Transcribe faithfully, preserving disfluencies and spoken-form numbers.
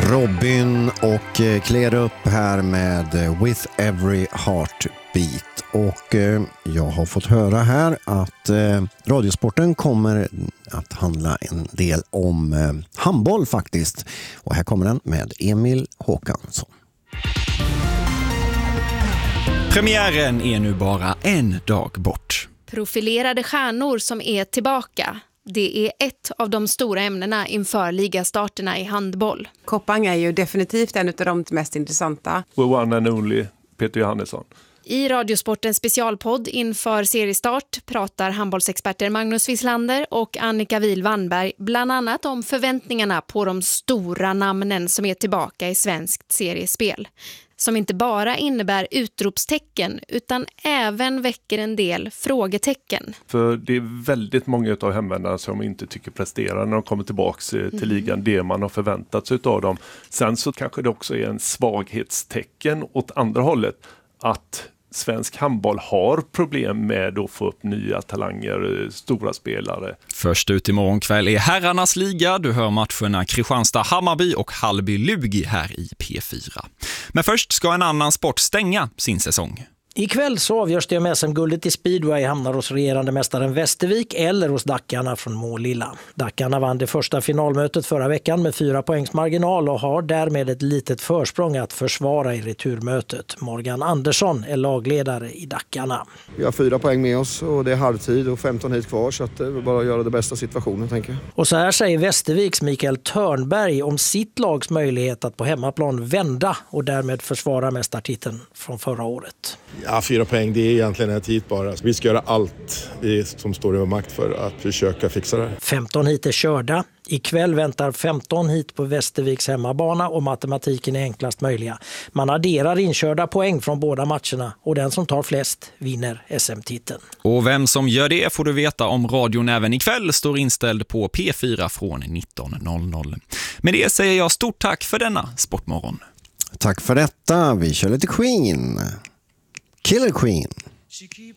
Robin och eh, klär upp här med eh, With Every Heartbeat. Och eh, jag har fått höra här att eh, Radiosporten kommer att handla en del om eh, handboll faktiskt. Och här kommer den med Emil Håkansson. Premiären är nu bara en dag bort. Profilerade stjärnor som är tillbaka. Det är ett av de stora ämnena inför ligastarterna i handboll. Koppang är ju definitivt en av de mest intressanta. The one and only Peter Johannesson. I Radiosportens specialpodd inför seriestart pratar handbollsexperter Magnus Wislander och Annika Wihl-Wannberg bland annat om förväntningarna på de stora namnen som är tillbaka i svenskt seriespel. Som inte bara innebär utropstecken utan även väcker en del frågetecken. För det är väldigt många av hemvändarna som inte tycker presterar när de kommer tillbaka till mm. ligan, det man har förväntat sig av dem. Sen så kanske det också är en svaghetstecken åt andra hållet att svensk handboll har problem med att få upp nya talanger, stora spelare. Först ut imorgon kväll är herrarnas liga. Du hör matcherna Kristianstad-Hammarby och Hallby-Lugi här i P fyra. Men först ska en annan sport stänga sin säsong. Ikväll så avgörs det om S M-guldet i speedway hamnar hos regerande mästaren Västervik eller hos Dackarna från Målilla. Dackarna vann det första finalmötet förra veckan med fyra poängs marginal och har därmed ett litet försprång att försvara i returmötet. Morgan Andersson är lagledare i Dackarna. Vi har fyra poäng med oss och det är halvtid och femton hit kvar, så att det är bara att göra det bästa situationen, tänker jag. Och så här säger Västerviks Mikael Törnberg om sitt lags möjlighet att på hemmaplan vända och därmed försvara mästartiteln från förra året. Ja, fyra poäng, det är egentligen ett hit bara. Vi ska göra allt som står i vår makt för att försöka fixa det. femton hit är körda. Ikväll väntar femton hit på Västerviks hemmabana och matematiken är enklast möjliga. Man adderar inkörda poäng från båda matcherna och den som tar flest vinner S M-titeln. Och vem som gör det får du veta om radion även ikväll står inställd på P fyra från nitton noll noll. Med det säger jag stort tack för denna Sportmorgon. Tack för detta. Vi kör lite Queen. Killer Queen.